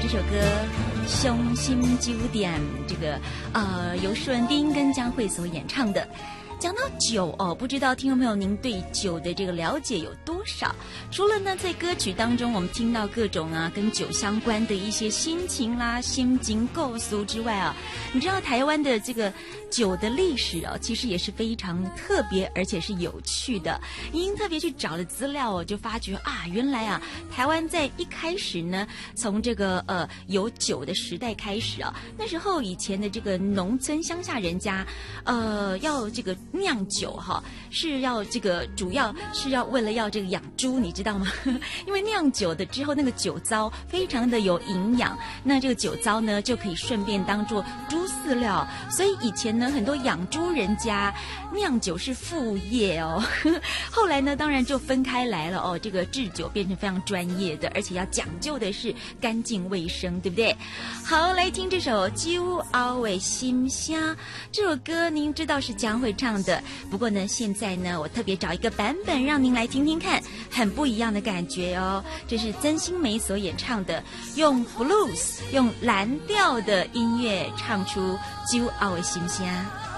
首歌《雄心酒店》，这个由施文彬跟江蕙所演唱的。讲到酒哦，不知道听众朋友您对酒的这个了解有多少？除了呢，在歌曲当中我们听到各种跟酒相关的一些心情啦、心情构思之外啊，你知道台湾的这个酒的历史其实也是非常特别，而且是有趣的。您特别去找了资料就发觉原来台湾在一开始呢，从这个有酒的时代开始那时候以前的这个农村乡下人家要这个酿酒是要这个主要是要为了要这个养猪，你知道吗？因为酿酒的之后那个酒糟非常的有营养，那这个酒糟呢就可以顺便当做猪饲料，所以以前呢很多养猪人家酿酒是副业后来呢当然就分开来了这个制酒变成非常专业的，而且要讲究的是干净卫生，对不对？好，来听这首《酒后的心声》，这首歌您知道是江蕙唱的，不过呢现在呢我特别找一个版本让您来听听看，很不一样的感觉这是曾心梅所演唱的，用 blues 用蓝调的音乐唱出酒后的心声。